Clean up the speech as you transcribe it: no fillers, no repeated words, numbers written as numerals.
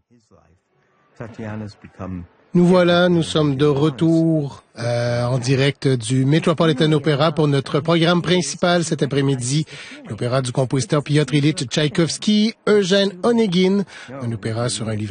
Nous voilà, nous sommes de retour en direct du Metropolitan Opera pour notre programme principal cet après-midi. L'opéra du compositeur Piotr Ilyich Tchaïkovski, Eugène Onegin, un opéra sur un livre